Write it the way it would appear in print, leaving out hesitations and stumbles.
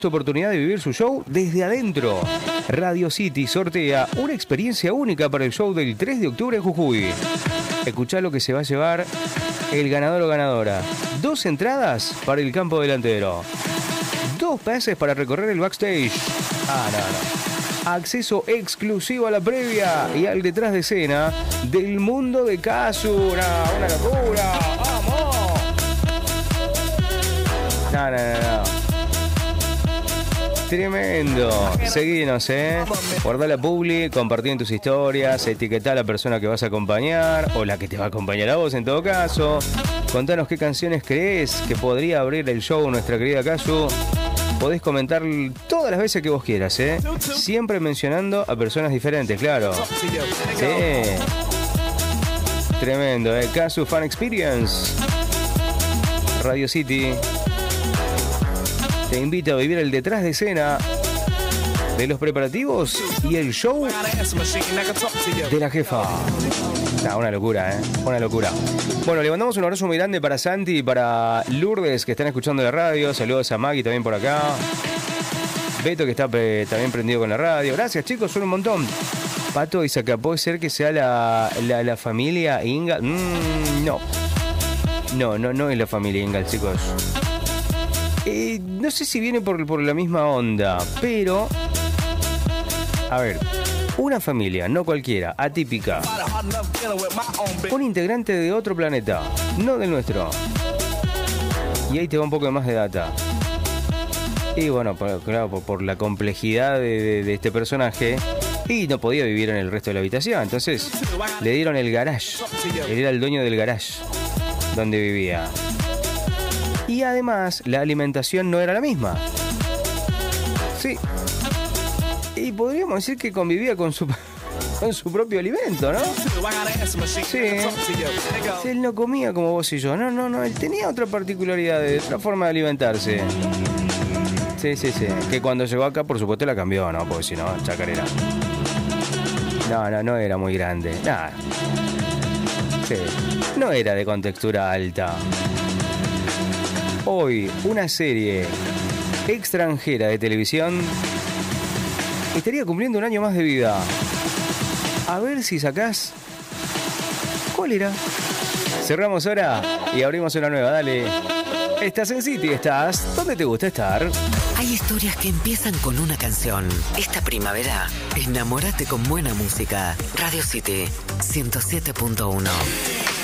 oportunidad de vivir su show desde adentro. Radio City sortea una experiencia única para el show del 3 de octubre en Jujuy. Escuchá lo que se va a llevar el ganador o ganadora. 2 entradas para el campo delantero. 2 pases para recorrer el backstage. Acceso exclusivo a la previa y al detrás de escena del mundo de Casu. Una locura. ¡Vamos! No. Tremendo. Seguinos, Guardá la publi, compartí en tus historias, etiquetá a la persona que vas a acompañar o la que te va a acompañar a vos en todo caso. Contanos qué canciones crees que podría abrir el show nuestra querida Casu. Podés comentar todas las veces que vos quieras, Siempre mencionando a personas diferentes, claro. Sí. Tremendo, Casu Fan Experience. Radio City te invita a vivir el detrás de escena de los preparativos y el show de la jefa. Una locura, Una locura. Bueno, le mandamos un abrazo muy grande para Santi y para Lourdes, que están escuchando la radio. Saludos a Maggie también por acá. Beto, que está también prendido con la radio. Gracias, chicos, son un montón. Pato dice acá, ¿puede ser que sea la familia Ingal? No es la familia Ingal, chicos. No sé si viene por la misma onda, pero... A ver, una familia, no cualquiera, atípica. Un integrante de otro planeta, no del nuestro. Y ahí te va un poco más de data. Y bueno, claro, por la complejidad de este personaje, y no podía vivir en el resto de la habitación. Entonces le dieron el garage. Él era el dueño del garage donde vivía. Y además, la alimentación no era la misma. Sí. Y podríamos decir que convivía con su propio alimento, ¿no? Sí. Él no comía como vos y yo. No. Él tenía otra particularidad, otra forma de alimentarse. Sí. Que cuando llegó acá, por supuesto, la cambió, ¿no? Porque si no, chacarera. No era muy grande. Nada. Sí. No era de contextura alta. Hoy, una serie extranjera de televisión estaría cumpliendo un año más de vida. A ver si sacás... ¿Cuál era? Cerramos ahora y abrimos una nueva, dale. Estás en City, estás donde te gusta estar. Hay historias que empiezan con una canción. Esta primavera, enamórate con buena música. Radio City 107.1.